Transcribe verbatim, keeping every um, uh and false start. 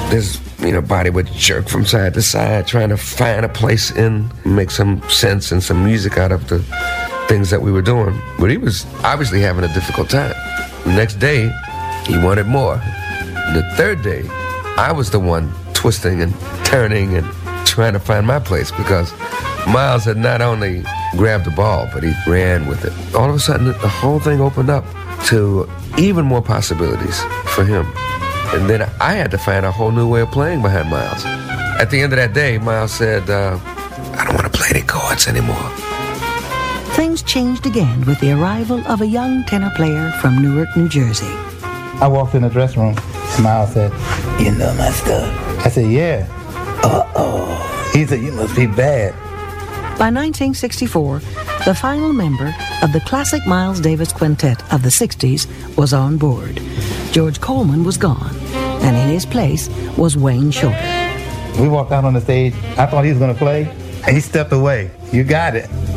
his you know body would jerk from side to side, trying to find a place in, make some sense and some music out of the things that we were doing. But he was obviously having a difficult time. The next day, he wanted more. The third day, I was the one twisting and turning and trying to find my place, because Miles had not only grabbed the ball, but he ran with it. All of a sudden, the whole thing opened up to even more possibilities for him. And then I had to find a whole new way of playing behind Miles. At the end of that day, Miles said, uh, I don't want to play the chords anymore. Things changed again with the arrival of a young tenor player from Newark, New Jersey. I walked in the dressing room. Miles said, you know my stuff? I said, yeah. Uh-oh. He said, you must be bad. By nineteen sixty-four, the final member of the classic Miles Davis Quintet of the sixties was on board. George Coleman was gone, and in his place was Wayne Shorter. We walked out on the stage. I thought he was going to play, and he stepped away. You got it.